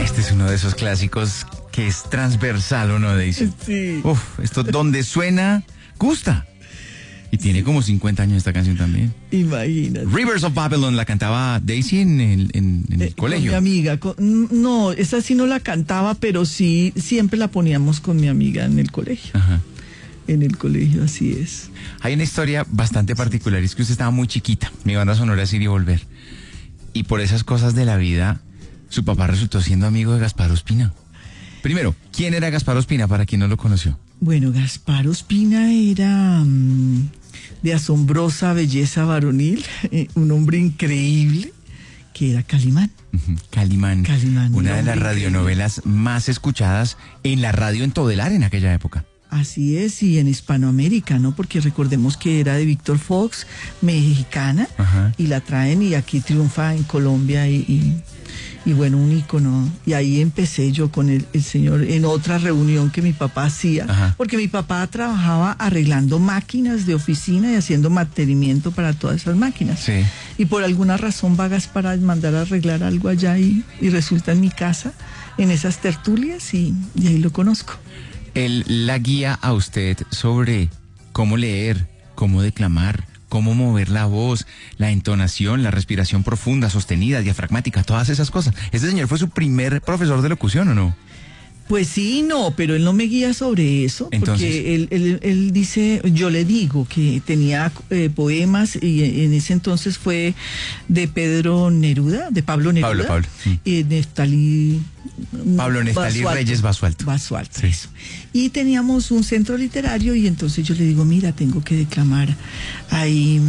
Este es uno de esos clásicos que es transversal, ¿o no, Daisy? Sí. Esto donde suena, gusta. Y tiene como 50 años esta canción también. Imagínate. Rivers of Babylon la cantaba Daisy en el colegio. Con mi amiga. No, esa sí no la cantaba, pero sí, siempre la poníamos con mi amiga en el colegio. Ajá. En el colegio, así es. Hay una historia bastante particular, es que usted estaba muy chiquita. Mi banda sonora es Ir y Volver. Y por esas cosas de la vida, su papá resultó siendo amigo de Gaspar Ospina. Primero, ¿quién era Gaspar Ospina para quien no lo conoció? Bueno, Gaspar Ospina era de asombrosa belleza varonil, un hombre increíble, que era Calimán. Calimán, una de las hombre radionovelas más escuchadas en la radio en Todelar en aquella época. Así es, y en Hispanoamérica, ¿no? Porque recordemos que era de Víctor Fox, mexicana, Ajá. y la traen y aquí triunfa en Colombia y bueno, un ícono. Y ahí empecé yo con el señor en otra reunión que mi papá hacía, Ajá. porque mi papá trabajaba arreglando máquinas de oficina y haciendo mantenimiento para todas esas máquinas. Sí. Y por alguna razón va Gaspar a mandar a arreglar algo allá y resulta en mi casa, en esas tertulias, y ahí lo conozco. Él la guía a usted sobre cómo leer, cómo declamar, cómo mover la voz, la entonación, la respiración profunda, sostenida, diafragmática, todas esas cosas. ¿Este señor fue su primer profesor de locución o no? Pues sí, no, pero él no me guía sobre eso. Entonces, porque él dice, yo le digo que tenía poemas y en ese entonces fue de Pedro Neruda, de Pablo Neruda. Pablo. Y Neftalí... Pablo Neftalí Reyes Basualto. Basualto, Sí. eso. Y teníamos un centro literario y entonces yo le digo, mira, tengo que declamar ahí.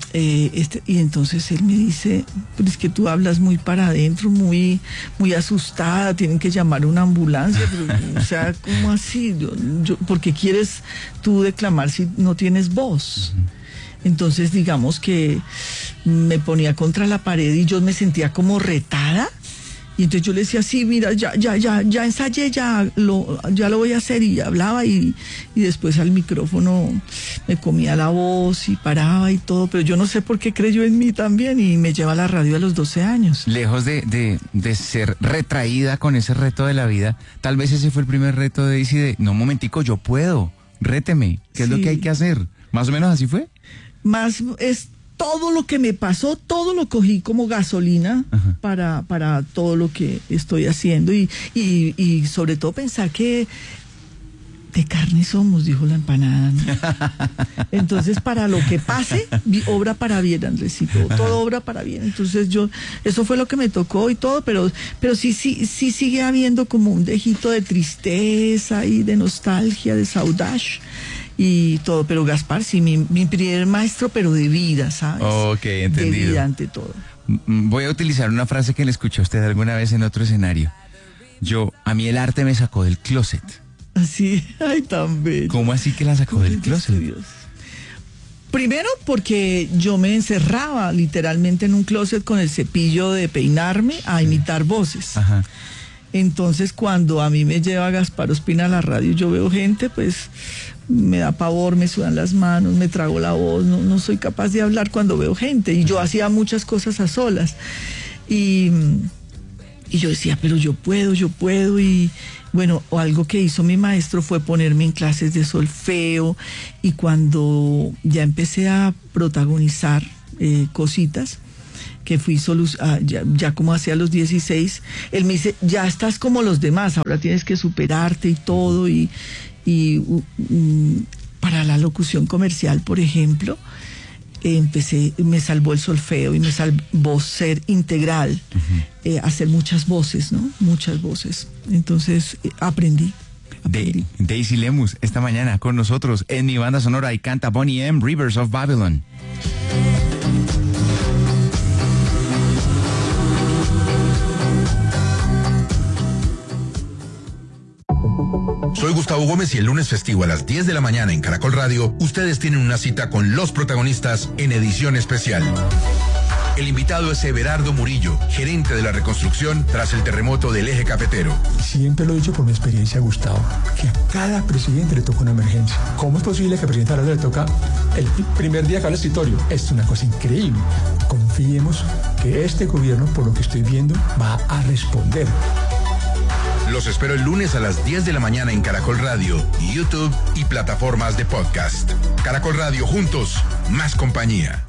Y entonces él me dice, pero es que tú hablas muy para adentro, muy asustada, tienen que llamar a una ambulancia. Pero, o sea, ¿cómo así? ¿Por qué quieres tú declamar si no tienes voz? Entonces, digamos que me ponía contra la pared y yo me sentía como retada. Y entonces yo le decía, sí, mira, ya ensayé, ya lo voy a hacer. Y hablaba y después al micrófono me comía la voz y paraba y todo. Pero yo no sé por qué creyó en mí también y me lleva a la radio a los 12 años. Lejos de ser retraída con ese reto de la vida, tal vez ese fue el primer reto de Daisy de, no, un momentico, yo puedo, réteme, ¿qué es lo que hay que hacer? ¿Más o menos así fue? Más es... Todo lo que me pasó, todo lo cogí como gasolina para todo lo que estoy haciendo y sobre todo pensar que de carne somos, dijo la empanada, ¿no? Entonces, para lo que pase, obra para bien, Andresito, todo obra para bien. Entonces eso fue lo que me tocó y todo, pero sí sigue habiendo como un dejito de tristeza y de nostalgia, de saudade y todo, pero Gaspar sí, mi primer maestro, pero de vida, ¿sabes? Ok, entendido. De vida ante todo. Voy a utilizar una frase que le escuché a usted alguna vez en otro escenario. A mí el arte me sacó del closet. Así, ay, tan bello. ¿Cómo así que la sacó del closet? Dios. Primero porque yo me encerraba literalmente en un closet con el cepillo de peinarme a imitar voces. Ajá. Entonces, cuando a mí me lleva Gaspar Ospina a la radio, yo veo gente, pues me da pavor, me sudan las manos, me trago la voz, no soy capaz de hablar cuando veo gente. Y yo hacía muchas cosas a solas. Y yo decía, pero yo puedo. Y bueno, algo que hizo mi maestro fue ponerme en clases de solfeo. Y cuando ya empecé a protagonizar cositas, que fui ya como hacia los 16, él me dice, ya estás como los demás, ahora tienes que superarte y todo, y para la locución comercial, por ejemplo, me salvó el solfeo y me salvó ser integral, hacer muchas voces, ¿no? Muchas voces. Entonces, aprendí. Daisy Lemus, esta mañana con nosotros en mi banda sonora y canta Boney M. Rivers of Babylon. Soy Gustavo Gómez y el lunes festivo a las 10 de la mañana en Caracol Radio, ustedes tienen una cita con los protagonistas en edición especial. El invitado es Everardo Murillo, gerente de la reconstrucción tras el terremoto del eje cafetero. Siempre lo he dicho por mi experiencia, Gustavo, que a cada presidente le toca una emergencia. ¿Cómo es posible que al presidente Araujo le toca el primer día que va al escritorio? Es una cosa increíble. Confiemos que este gobierno, por lo que estoy viendo, va a responder. Los espero el lunes a las 10 de la mañana en Caracol Radio, YouTube y plataformas de podcast. Caracol Radio, juntos, más compañía.